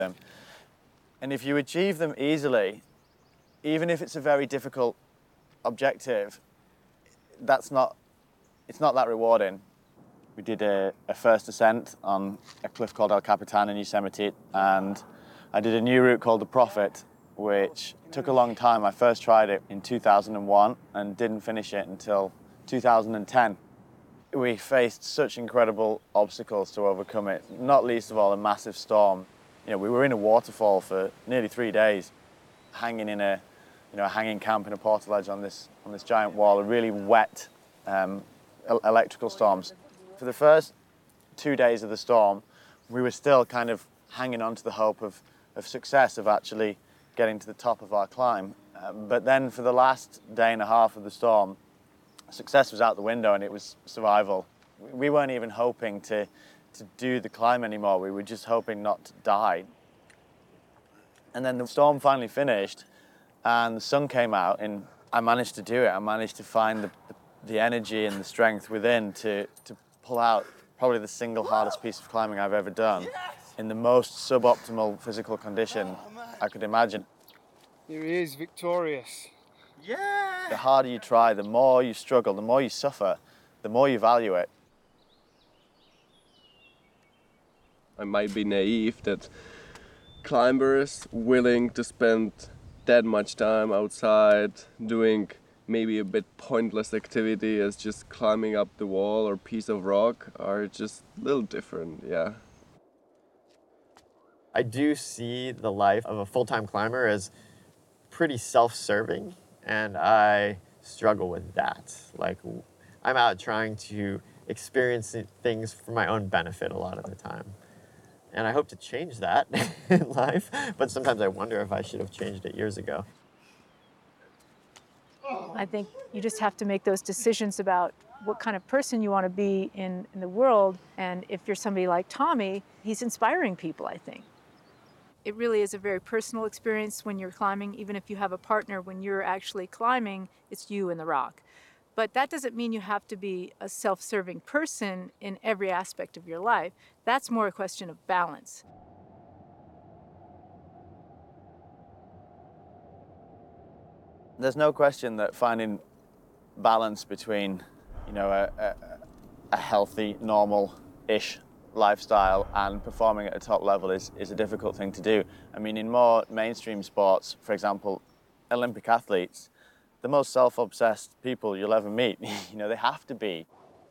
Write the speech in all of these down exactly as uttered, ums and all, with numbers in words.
them. And if you achieve them easily, even if it's a very difficult objective, that's not, it's not that rewarding. We did a, a first ascent on a cliff called El Capitan in Yosemite, and I did a new route called the Prophet, which took a long time. I first tried it in two thousand one and didn't finish it until two thousand ten. We faced such incredible obstacles to overcome it, not least of all a massive storm. You know, we were in a waterfall for nearly three days, hanging in a, you know, a hanging camp in a portaledge on this, on this giant wall, a really wet um, electrical storms. For the first two days of the storm, we were still kind of hanging on to the hope of, of success, of actually getting to the top of our climb. Um, but then for the last day and a half of the storm, success was out the window and it was survival. We weren't even hoping to, to do the climb anymore. We were just hoping not to die. And then the storm finally finished and the sun came out and I managed to do it. I managed to find the, the, the energy and the strength within to, to pull out probably the single hardest piece of climbing I've ever done in the most suboptimal physical condition I could imagine. Here he is, victorious. Yeah! The harder you try, the more you struggle, the more you suffer, the more you value it. I might be naive that climbers willing to spend that much time outside doing maybe a bit pointless activity as just climbing up the wall or piece of rock are just a little different, yeah. I do see the life of a full-time climber as pretty self-serving, and I struggle with that. Like, I'm out trying to experience things for my own benefit a lot of the time. And I hope to change that in life, but sometimes I wonder if I should have changed it years ago. I think you just have to make those decisions about what kind of person you want to be in, in the world. And if you're somebody like Tommy, he's inspiring people, I think. It really is a very personal experience when you're climbing. Even if you have a partner, when you're actually climbing, it's you and the rock. But that doesn't mean you have to be a self-serving person in every aspect of your life. That's more a question of balance. There's no question that finding balance between, you know, a, a, a healthy, normal-ish lifestyle and performing at a top level is, is a difficult thing to do. I mean, in more mainstream sports, for example, Olympic athletes, the most self-obsessed people you'll ever meet, you know, they have to be.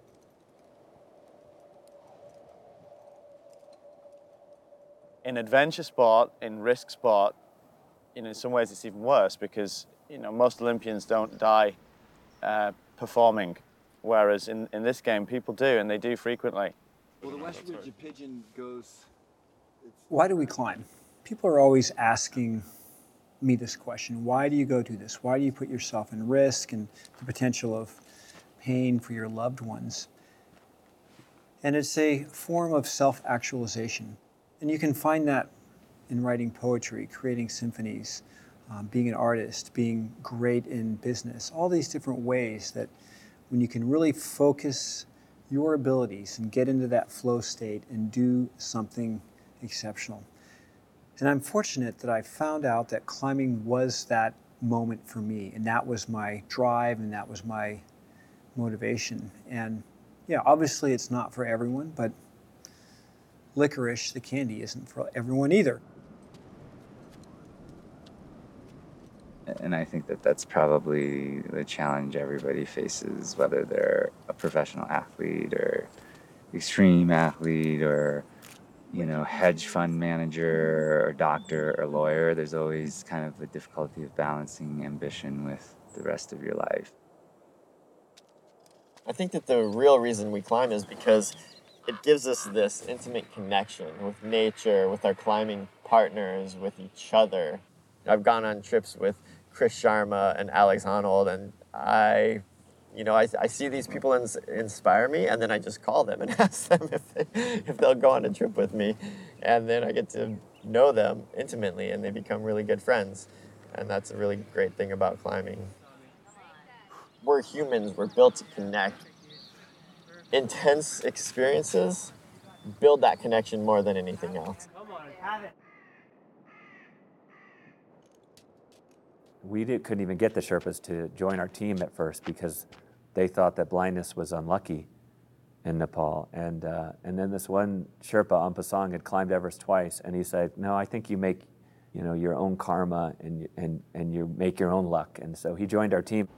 In adventure sport, in risk sport, you know, in some ways it's even worse because, you know, most Olympians don't die uh, performing, whereas in, in this game, people do, and they do frequently. Well, the West Virginia Pigeon goes... Why do we climb? People are always asking me this question. Why do you go do this? Why do you put yourself in risk and the potential of pain for your loved ones? And it's a form of self-actualization. And you can find that in writing poetry, creating symphonies, um, being an artist, being great in business, all these different ways that when you can really focus your abilities and get into that flow state and do something exceptional. And I'm fortunate that I found out that climbing was that moment for me, and that was my drive and that was my motivation. And yeah, obviously it's not for everyone, but licorice, the candy, isn't for everyone either. And I think that that's probably the challenge everybody faces, whether they're a professional athlete or extreme athlete or, you know, hedge fund manager or doctor or lawyer. There's always kind of the difficulty of balancing ambition with the rest of your life. I think that the real reason we climb is because it gives us this intimate connection with nature, with our climbing partners, with each other. I've gone on trips with Chris Sharma and Alex Honnold, and I, you know, I, I see these people ins- inspire me, and then I just call them and ask them if they, if they'll go on a trip with me, and then I get to know them intimately, and they become really good friends, and that's a really great thing about climbing. We're humans. We're built to connect. Intense experiences build that connection more than anything else. We did, couldn't even get the Sherpas to join our team at first because they thought that blindness was unlucky in Nepal. And, uh, and then this one Sherpa, Ampasong, had climbed Everest twice, and he said, no, I think you make you know, your own karma and, and, and you make your own luck. And so he joined our team.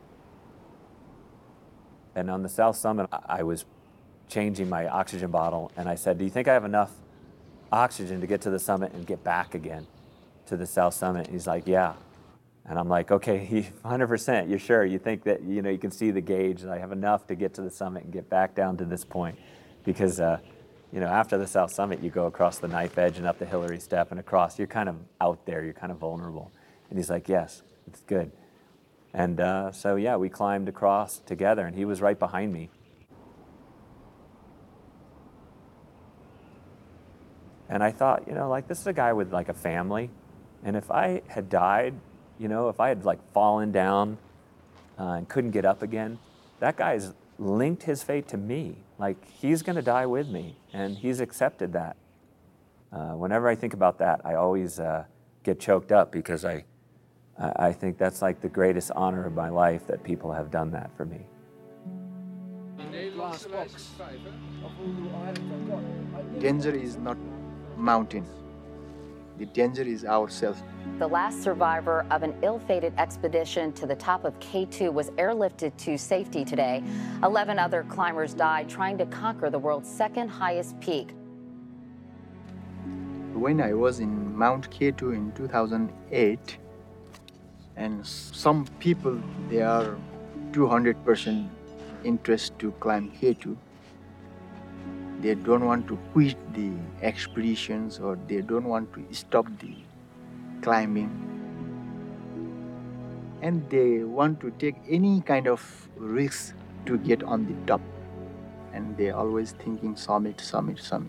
And on the South Summit, I was changing my oxygen bottle, and I said, do you think I have enough oxygen to get to the summit and get back again to the South Summit? And he's like, yeah. And I'm like, okay, one hundred percent, you're sure? You think that, you know, you can see the gauge, that I have enough to get to the summit and get back down to this point? Because, uh, you know, after the South Summit, you go across the knife edge and up the Hillary Step and across, you're kind of out there, you're kind of vulnerable. And he's like, yes, it's good. And uh, so, yeah, we climbed across together, and he was right behind me. And I thought, you know, like, this is a guy with like a family. And if I had died, you know, if I had like fallen down uh, and couldn't get up again, that guy's linked his fate to me. Like, he's gonna die with me, and he's accepted that. Uh, whenever I think about that, I always uh, get choked up because I, I think that's like the greatest honor of my life, that people have done that for me. Danger is not mountain. The danger is ourselves. The last survivor of an ill-fated expedition to the top of K two was airlifted to safety today. Eleven other climbers died trying to conquer the world's second highest peak. When I was in Mount K two in two thousand eight, and some people, they are two hundred percent interest to climb K two. They don't want to quit the expeditions, or they don't want to stop the climbing. And they want to take any kind of risk to get on the top. And they're always thinking summit, summit, summit.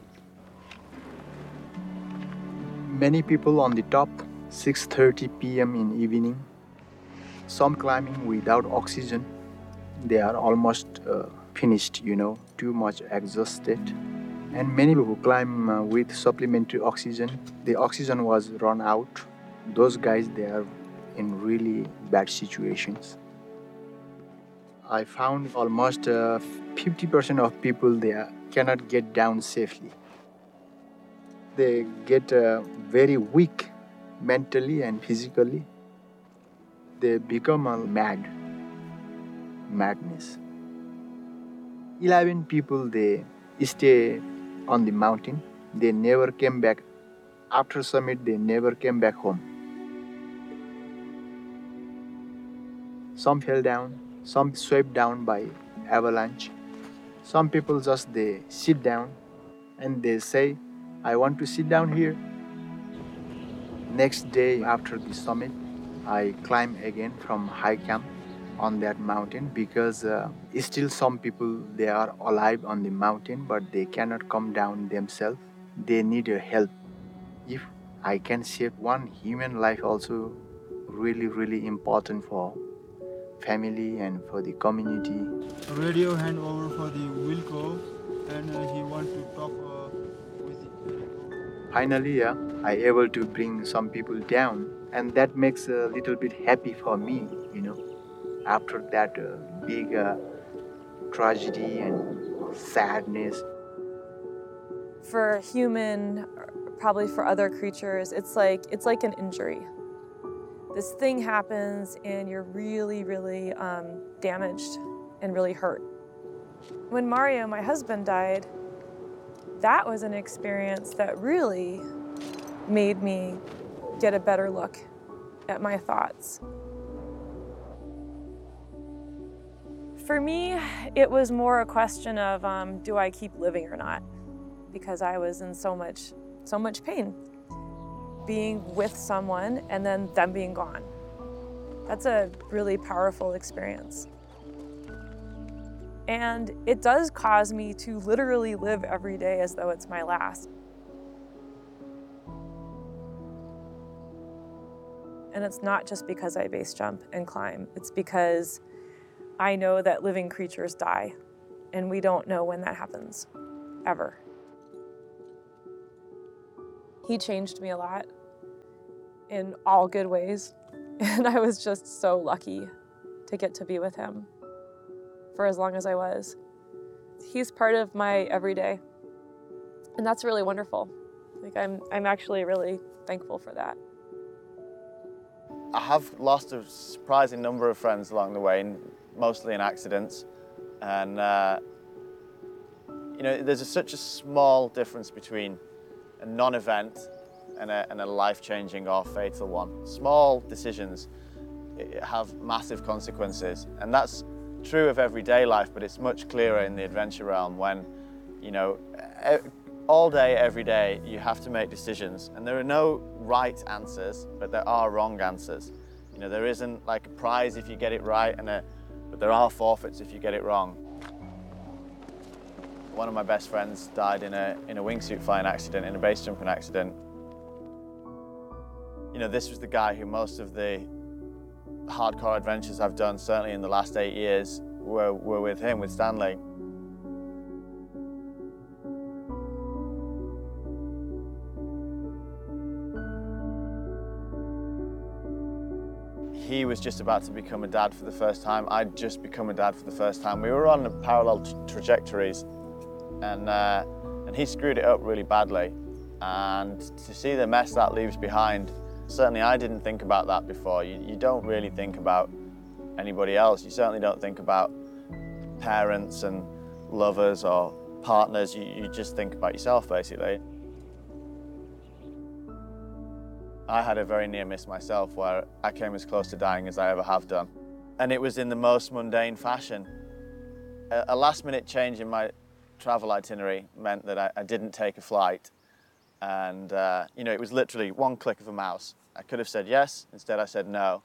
Many people on the top, six thirty p m in evening. Some climbing without oxygen. They are almost uh, finished, you know, too much exhausted. And many people who climb uh, with supplementary oxygen, the oxygen was run out. Those guys, they are in really bad situations. I found almost uh, fifty percent of people there cannot get down safely. They get uh, very weak mentally and physically. They become uh, mad, madness. eleven people, they stay on the mountain. They never came back. After summit, they never came back home. Some fell down, some swept down by avalanche. Some people just, they sit down and they say, I want to sit down here. Next day after the summit, I climb again from high camp on that mountain, because uh, still some people, they are alive on the mountain, but they cannot come down themselves. They need a help. If I can save one human life, also really, really important for family and for the community. Radio hand over for the Wilco, and uh, he want to talk uh, with the... Finally, yeah, I able to bring some people down, and that makes a little bit happy for me, you know. After that uh, big uh, tragedy and sadness. For a human, probably for other creatures, it's like it's like an injury. This thing happens and you're really, really um, damaged and really hurt. When Mario, my husband, died, that was an experience that really made me get a better look at my thoughts. For me, it was more a question of, um, do I keep living or not? Because I was in so much, so much pain. Being with someone and then them being gone. That's a really powerful experience. And it does cause me to literally live every day as though it's my last. And it's not just because I base jump and climb, it's because I know that living creatures die, and we don't know when that happens, ever. He changed me a lot in all good ways. And I was just so lucky to get to be with him for as long as I was. He's part of my everyday, and that's really wonderful. Like I'm, I'm actually really thankful for that. I have lost a surprising number of friends along the way, mostly in accidents. And, uh, you know, there's a, such a small difference between a non-event and a, and a life-changing or fatal one. Small decisions have massive consequences. And that's true of everyday life, but it's much clearer in the adventure realm when, you know, all day, every day, you have to make decisions. And there are no right answers, but there are wrong answers. You know, there isn't like a prize if you get it right, and a, but there are forfeits if you get it wrong. One of my best friends died in a, in a wingsuit flying accident, in a base jumping accident. You know, this was the guy who most of the hardcore adventures I've done, certainly in the last eight years, were, were with him, with Stanley. He was just about to become a dad for the first time. I'd just become a dad for the first time. We were on parallel trajectories, and, uh, and he screwed it up really badly. And to see the mess that leaves behind, certainly I didn't think about that before. You, you don't really think about anybody else. You certainly don't think about parents and lovers or partners. You, you just think about yourself, basically. I had a very near miss myself where I came as close to dying as I ever have done. And it was in the most mundane fashion. A, a last minute change in my travel itinerary meant that I, I didn't take a flight. And, uh, you know, it was literally one click of a mouse. I could have said yes, instead I said no.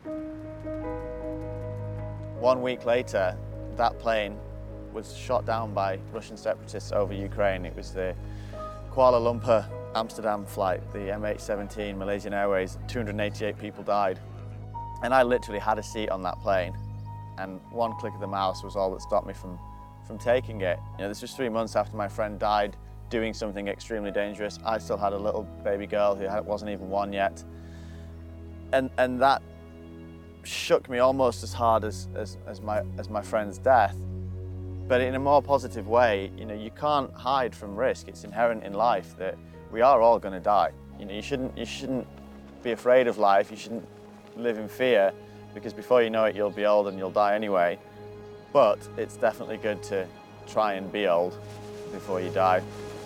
One week later, that plane was shot down by Russian separatists over Ukraine. It was the Kuala Lumpur Amsterdam flight, the M H seventeen, Malaysian Airways. two hundred eighty-eight people died. And I literally had a seat on that plane. And one click of the mouse was all that stopped me from, from taking it. You know, this was three months after my friend died doing something extremely dangerous. I still had a little baby girl who wasn't even one yet. And, and that shook me almost as hard as, as, as, my, as my friend's death. But in a more positive way. You know, you can't hide from risk. It's inherent in life that we are all going to die. You know, you shouldn't, you shouldn't be afraid of life. You shouldn't live in fear, because before you know it, you'll be old and you'll die anyway. But it's definitely good to try and be old before you die.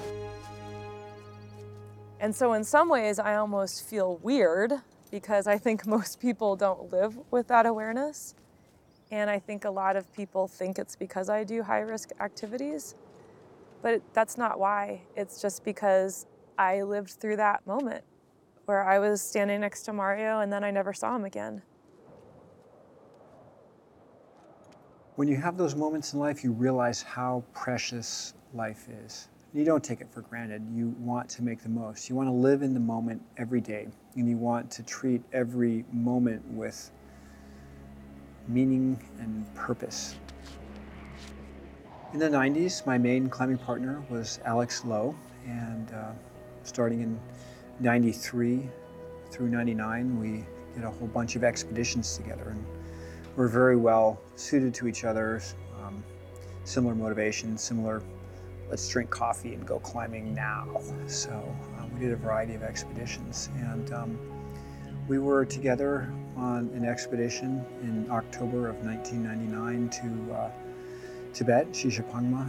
And so in some ways, I almost feel weird because I think most people don't live with that awareness. And I think a lot of people think it's because I do high-risk activities, but that's not why. It's just because I lived through that moment where I was standing next to Mario and then I never saw him again. When you have those moments in life, you realize how precious life is. You don't take it for granted. You want to make the most. You want to live in the moment every day, and you want to treat every moment with meaning and purpose. In the nineties, my main climbing partner was Alex Lowe, and uh, starting in ninety-three through ninety-nine, we did a whole bunch of expeditions together, and we're very well suited to each other, um, similar motivations, similar let's drink coffee and go climbing now. So um, we did a variety of expeditions, and um, we were together on an expedition in October of nineteen ninety-nine to uh, Tibet, Shishapangma.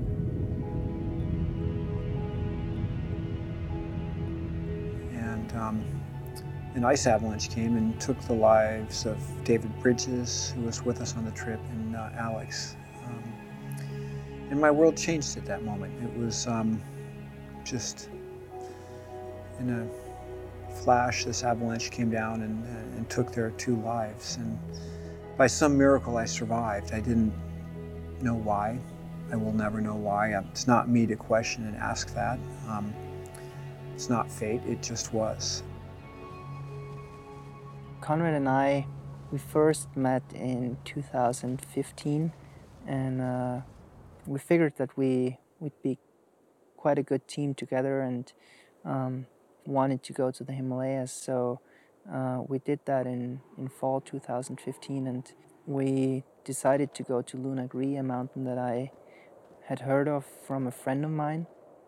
And um, an ice avalanche came and took the lives of David Bridges, who was with us on the trip, and uh, Alex. Um, and my world changed at that moment. It was um, just in a flash, this avalanche came down and, uh, and took their two lives. And by some miracle, I survived. I didn't know why. I will never know why. It's not me to question and ask that. Um, it's not fate, it just was. Conrad and I, we first met in two thousand fifteen, and uh, we figured that we would be quite a good team together, and um, wanted to go to the Himalayas. So Uh, we did that in, in fall two thousand fifteen, and we decided to go to Lunagri, a mountain that I had heard of from a friend of mine.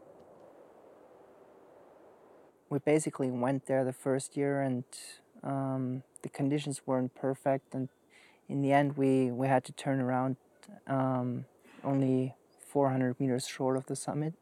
We basically went there the first year, and um, the conditions weren't perfect, and in the end we, we had to turn around um, only four hundred meters short of the summit.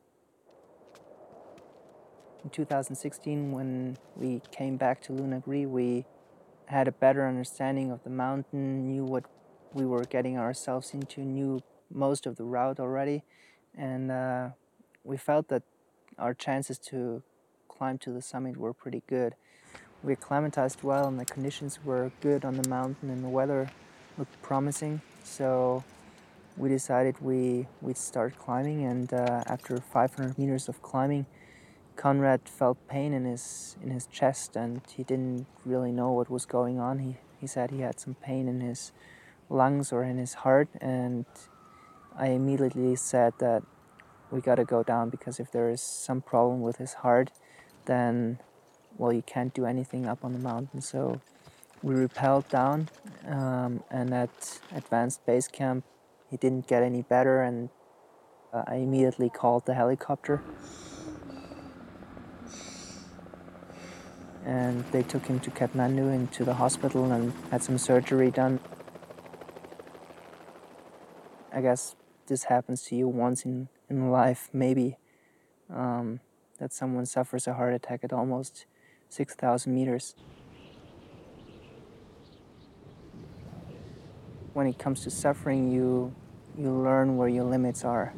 In two thousand sixteen, when we came back to Lunagri, we had a better understanding of the mountain, knew what we were getting ourselves into, knew most of the route already, and uh, we felt that our chances to climb to the summit were pretty good. We acclimatized well, and the conditions were good on the mountain, and the weather looked promising, so we decided we, we'd start climbing, and uh, after five hundred meters of climbing, Conrad felt pain in his in his chest, and he didn't really know what was going on. He, he said he had some pain in his lungs or in his heart, and I immediately said that we got to go down, because if there is some problem with his heart, then, well, you can't do anything up on the mountain. So we rappelled down, um, and at Advanced Base Camp, he didn't get any better, and uh, I immediately called the helicopter. And they took him to Kathmandu, into the hospital, and had some surgery done. I guess this happens to you once in, in life, maybe, um, that someone suffers a heart attack at almost six thousand meters. When it comes to suffering, you, you learn where your limits are.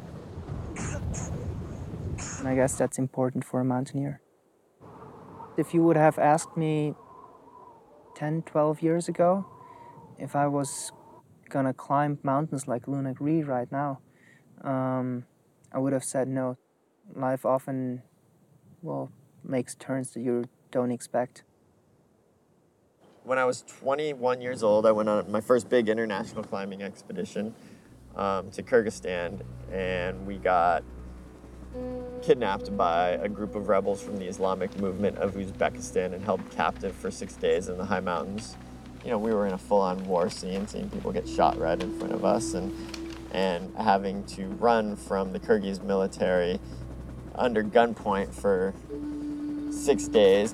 And I guess that's important for a mountaineer. If you would have asked me ten, twelve years ago if I was gonna climb mountains like Lunagri right now, um, I would have said no. Life often, well, makes turns that you don't expect. When I was twenty-one years old, I went on my first big international climbing expedition um, to Kyrgyzstan, and we got kidnapped by a group of rebels from the Islamic movement of Uzbekistan and held captive for six days in the high mountains. You know, we were in a full-on war scene, seeing people get shot right in front of us, and and having to run from the Kyrgyz military under gunpoint for six days.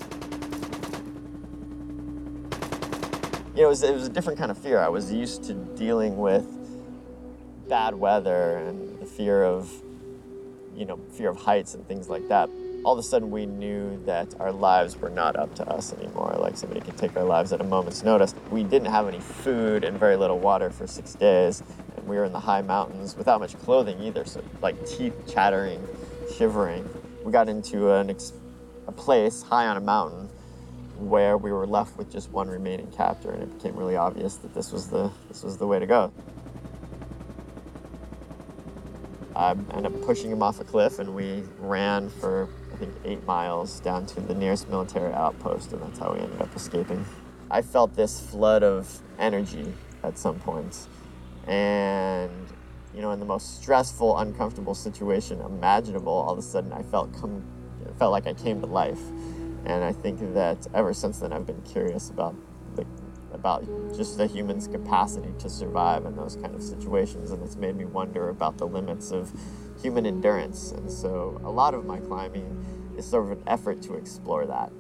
You know, it was, it was a different kind of fear. I was used to dealing with bad weather and the fear of, you know, fear of heights and things like that. All of a sudden we knew that our lives were not up to us anymore. Like, somebody could take our lives at a moment's notice. We didn't have any food and very little water for six days. And we were in the high mountains without much clothing either. So like teeth chattering, shivering. We got into an ex- a place high on a mountain where we were left with just one remaining captor, and it became really obvious that this was the, this was the way to go. I ended up pushing him off a cliff, and we ran for, I think, eight miles down to the nearest military outpost, and that's how we ended up escaping. I felt this flood of energy at some points, and, you know, in the most stressful, uncomfortable situation imaginable, all of a sudden I felt come, it felt like I came to life. And I think that ever since then I've been curious about the, about just the human's capacity to survive in those kind of situations, and it's made me wonder about the limits of human endurance. And so a lot of my climbing is sort of an effort to explore that.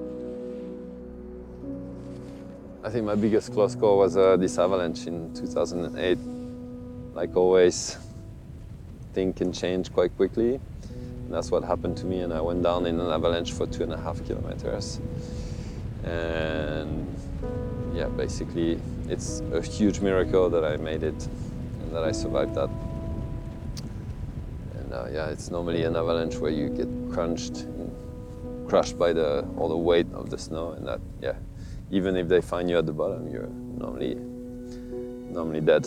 I think my biggest close call was uh, this avalanche in two thousand eight. Like always, things can change quite quickly. And that's what happened to me, and I went down in an avalanche for two and a half kilometers. And yeah, basically, it's a huge miracle that I made it and that I survived that. And uh, yeah, it's normally an avalanche where you get crunched and crushed by the all the weight of the snow, and that, yeah, even if they find you at the bottom, you're normally normally dead.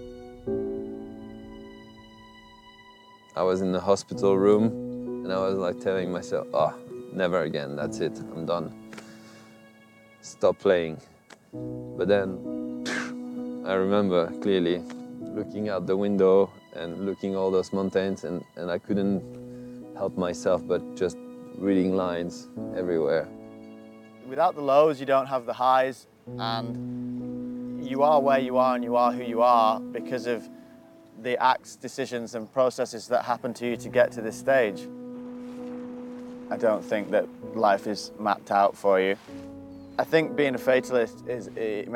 I was in the hospital room, and I was like telling myself, oh, never again, that's it, I'm done. Stop playing. But then, I remember clearly looking out the window and looking all those mountains, and, and I couldn't help myself but just reading lines everywhere. Without the lows, you don't have the highs, and you are where you are and you are who you are because of the acts, decisions and processes that happen to you to get to this stage. I don't think that life is mapped out for you. I think being a fatalist is, it